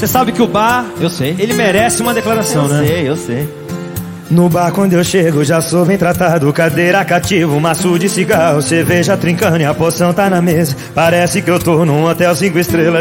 Você sabe que o bar, Eu sei. ele merece uma declaração, né? Eu sei. No bar quando eu chego já sou bem tratado. Cadeira cativa, maço de cigarro, cerveja trincando e a poção tá na mesa. Parece que eu tô num hotel 5 estrelas.